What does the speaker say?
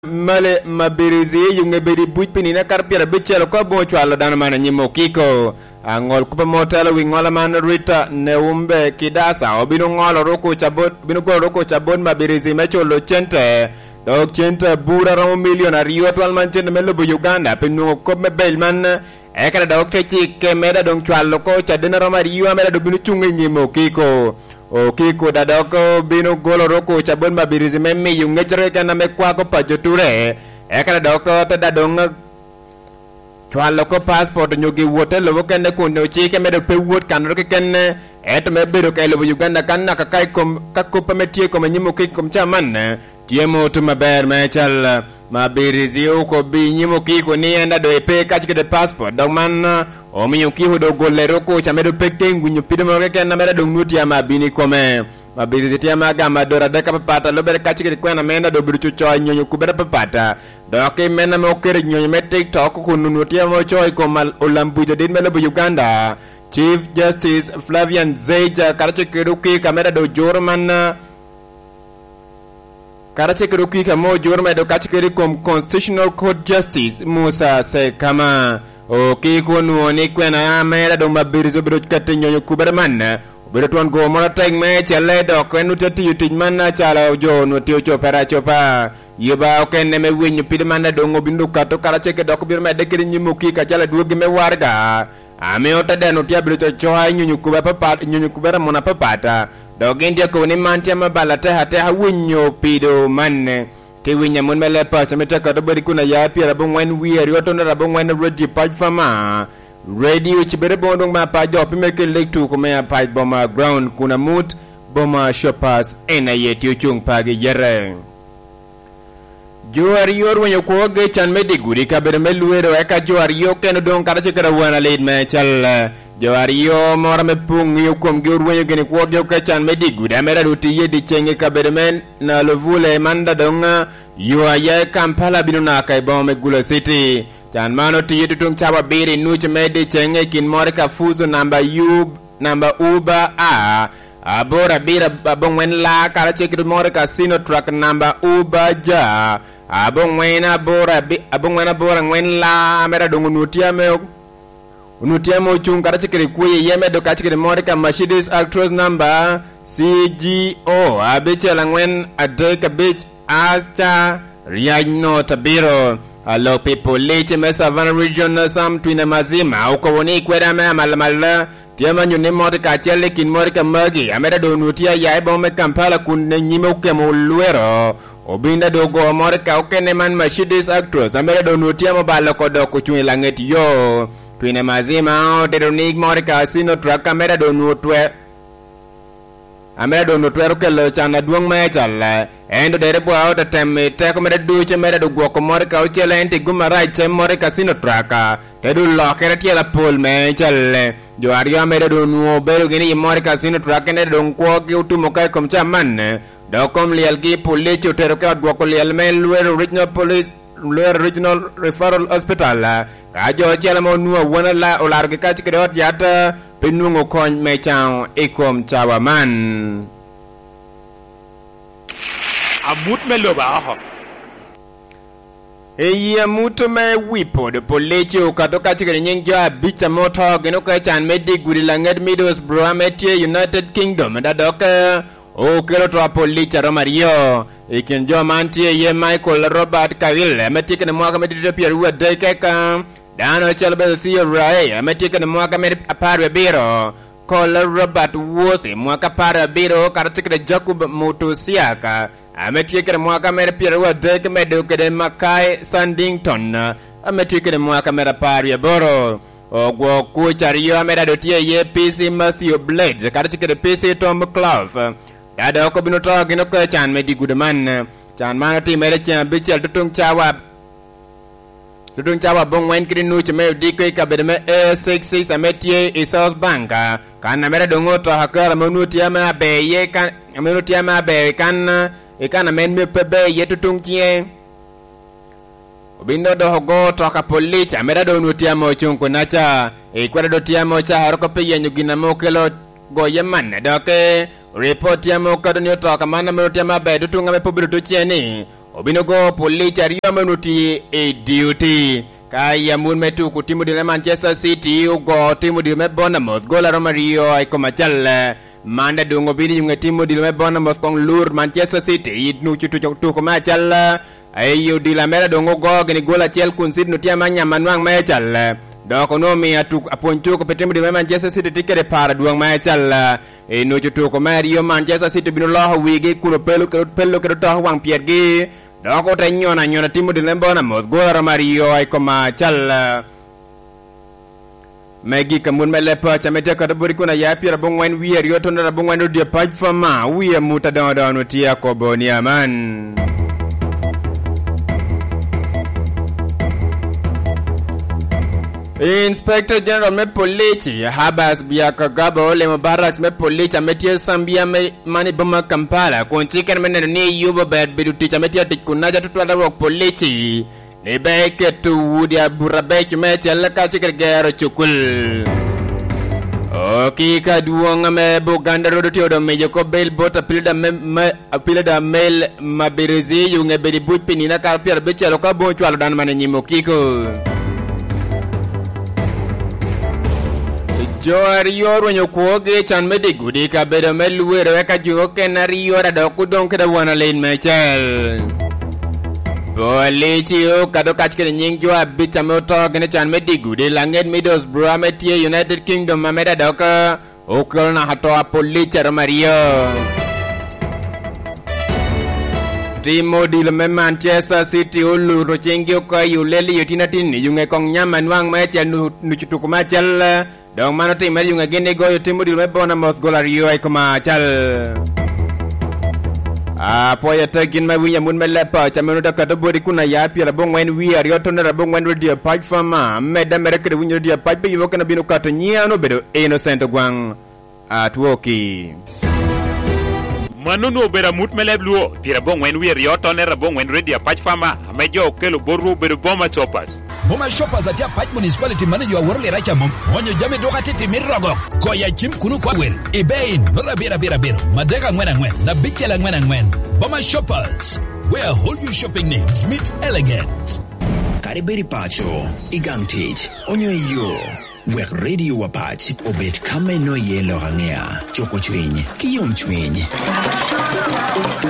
male mabirizi yunge beri buj pinina karpiera bichelo ko bo chwalo dana mana nyimo kiko angol kupa motelo wingola man Rita Neumbe Kidasa obino ngolo roko chabot bino go roko chabot mabirizi mecholo chente dok chente bura ro million ariyo twal man chente melo bu Uganda pinu ko mebel man ekara dok techi ke meda dong chwalo ko chadena ro mariyo meda do bino chunge nyimo kiko o kiko dadoko bino golo roko chabon mabirizi memi yungechere kana mekwa ko pajoture ekara doko ta dadong chwalo ko passport nyogi wote lobo kende kuno chike medo pe wot kanro ke kenne et me biro kai lobo Uganda kanna ka kai kom kakko pametie ko nyimo kikom chaman tiemo to maber mechal mabirizi ko bi nyimo kiko ni enda do pe kachike de passport dog man o mi yuki hodo golero ko chamedo pektengu nyupido mo ke na mera dong nuti ama bini kome mabirizi tia magama dora deka papata lo bere kachike ko na menda do biru cho nyonyo ku bere papata do ke mena mo kere nyonyo me TikTok ko nuti mo cho ko mal olambuja din melo Uganda Chief Justice Flavian Zeja karachike ruki kamera do Jorman karachike ruki kamo Jorman do kachike kom Constitutional Court Justice Musa Sekama o kiko nuoni kwena amera do mabirizo biro kate nyonyo kuberman biro tuan go mona tag me chele do kwenu tati yutin manna chala jo no tio chopera chopa yoba okene me winyu pidman do ngobindu kato karacheke do kubir me dekiri nyimuki ka chala duogi me warga ame ota deno tia biro choha nyonyo kubera papa nyonyo kubera mona papata do gendia ko ni mantia mabalata hate ha winyo pido manne te winya mon mele pa chameta ka do bari kuna ya pia rabon wen wi rioto na rabon wen ready page fama radio chibere bondong ma pa jopi meke lake tu kuma pa boma ground kuna mut boma shoppers ena yeti chung page yere Joarior wenyo ko ge chan medi guri ka bere meluero eka joario keno don karache kara wana lead me chal Joario mora me pung yo kom gor wenyo gene ko ge ka chan medi guri amera ruti yedi chenge ka bere men na lovule manda donga yo aya Kampala binuna kai bome Gula City chan mano ti yedi tung chawa bere nuche medi chenge kin mora ka fuzo namba uba a abora bira abongwen la karache kid mora ka sino truck namba uba ja abongwena bora ngwen la amera dongo nutiamo chung karache kid kuye yeme do kache kid mora ka Mercedes Actros number CGO abechela ngwen adeka beach asta riano tabiro hello people leche me Savannah region sam twina mazima uko woni kweda me malala tiama nyune mode ka chele kin mode ka magi amera do nutia ya bo me Kampala kun nyime ke mo luero obinda do go mode ka okene man Mercedes Actros amera do nutia mo balo ko do ko chuni langeti yo twina mazima de do nig mode ka sino truck amera do nutwe ro kelo chana duong me chala endo dere bo out temme te ko mera du che mera do go ko mode ka chele ente gumara che mode ka sino truck te du lokere tiela pol me chale Joario mera do nuo bero gini mode ka sino truck ne do ko ki utumo kai kom chaman do kom liel gi police utero ka go ko liel me Luero Regional Referral Hospital ka jo chela mo nuo wona la olar ge ka chike dot yata penungo kon me chao ekom chawa man amut me loba ho eya muto me wipo de polecho katoka chike nyingjo abicha moto geno ka chan medi guri langet Middlesbrough metie United Kingdom da doka o kero to policha romario ikin jo mantie ye Michael Robert Cavill metie ne mwaka medite Pierre Wood de keka dano chelbe Theo Rai metie ne mwaka med aparwe biro Col Robert Wood mwaka para biro karatike Jacob Motosiaka ametie ne mwaka med Pierre Wood de medo kede Makai Sandington ametie ne mwaka med aparwe boro ogwo kuchario ameda dotie ye PC Matthew Blades karatike PC Tom Clough ada ko bino to gino ko chan me digudeman chan ma ti mere chan bichel tutung chawa bongwen krinu chme dikwe ka bedme A66 ametie South Bank kana mere dongo to hakala monuti ama be ye kan monuti ama be kan e kana men me pebe ye tutung chie obindo do go to ka police amera do nuti ama chunko nacha e kwara do tiamo cha harko pe yenyugina mokelo go yeman doke report ya mo kadonyo to kamana mo tema be dutunga me pobiro to cheni obino go police ariyo manuti e duty kaya mun metu ku timu di Manchester City ugo timu di Bournemouth gola Romario ay komachal manda dungo bini yung timu di Bournemouth kong lur Manchester City idnu chutu komachal ayo di la mera dungo go gani gola chel kun sid nutia manya manwang machal doko no mi atu aponchu ko timu di Manchester City tikere para duang machal e no chutu ko Mario Manchester City binu lo wigi kuno pelu kero to wang piergi doko nyona timu di Bournemouth gola Romario ay komachal Megi kamun melepa chamete kadaburi kuna yapi rabongwen wier yoto na rabongwen dia paj fama wier muta dawa nutia ko bonia man Inspector General me police habas biaka gabo le mubarak me police ametia sambia me mani boma Kampala kon chicken men ni yubo bed biduti chametia tikunaja tutwala rock police Nebeke tu wudia burabeki meche laka chikir gero chukul Oki ka duonga me Buganda rodo tiodo meje ko bail bota pilida mail mabirizi yunge bedi bupi nina karpiar beche loka bonchu alo dan mane nyimo kiko Joari yoro nyokuoge chan medi gudi ka bedo meluwe reweka juoke nari yora doku donke da wana lane mechel Police kado kachkere nyingjo abita moto gene chan medigu de langen Middlesbrough metie United Kingdom mameda doka okol na hato police Romario Timo di le Manchester City ulu rochengio kwa yuleli yotina tini yunge kong nyaman wang meche nuchutuku machal dong mano timeri yunge gene goyo timo di le Bournemouth golario ay kumachal Poya takin ma wiya mun melepa chamenu da kadabori kuna yapi rabongwen wiya yoto na rabongwen radio page fama meda merekre winya radio page be yoka na binu kato nyiano bedo innocent gwang atwoki Manunu bera mut melebluo pira bongwen wiya yoto na rabongwen radio page fama amejo kelo boru bedo Boma Shoppers Boma Shoppers atia page municipality manager wa worle racha mom onyo jame doka tete mirrogo koya chim kunu kwa wel ibein nora bera madega ngwen na bichela ngwen Boma Shoppers where all your shopping needs meet elegance Kariberi pacho igangtich onyo yo wek radio wapach obet kame no yelo hangea choko chwenye kiyom chwenye